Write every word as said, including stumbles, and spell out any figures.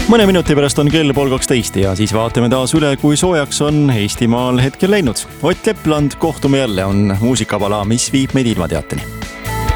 Mõne minuti pärast on kell pool kaksteist ja siis vaatame taas üle, kui soojaks on Eestimaal hetkel läinud. Ott Lepland, kohtume jälle, on muusikapala, mis viib meid ilmateateni.